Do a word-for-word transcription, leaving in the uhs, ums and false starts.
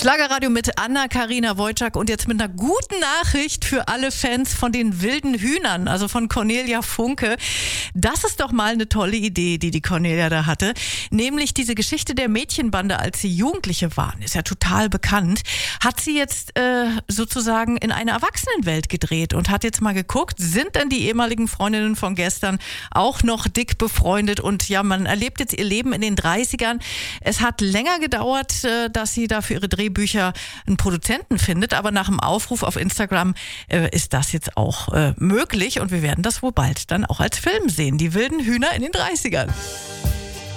Schlagerradio mit Anna-Karina Wojcik und jetzt mit einer guten Nachricht für alle Fans von den wilden Hühnern, also von Cornelia Funke. Das ist doch mal eine tolle Idee, die die Cornelia da hatte. Nämlich diese Geschichte der Mädchenbande, als sie Jugendliche waren, ist ja total bekannt, hat sie jetzt äh, sozusagen in eine Erwachsenenwelt gedreht und hat jetzt mal geguckt, sind denn die ehemaligen Freundinnen von gestern auch noch dick befreundet? Und ja, man erlebt jetzt ihr Leben in den dreißigern. Es hat länger gedauert, äh, dass sie da für ihre Drehbücher einen Produzenten findet, aber nach dem Aufruf auf Instagram äh, ist das jetzt auch äh, möglich und wir werden das wohl bald dann auch als Film sehen. Die wilden Hühner in den dreißigern.